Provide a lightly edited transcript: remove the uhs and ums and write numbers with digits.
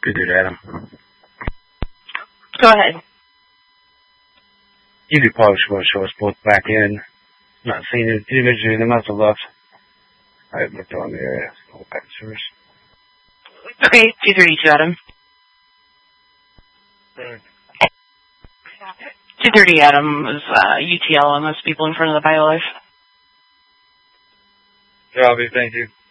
Good dude, Adam. Go ahead. You probably should want to show us both back in. Not seeing it individually, they must have left. I haven't looked on the area. Go back to service. Okay, 232, Adam. 230, Adam, was UTL on those people in front of the BioLife. Copy, thank you.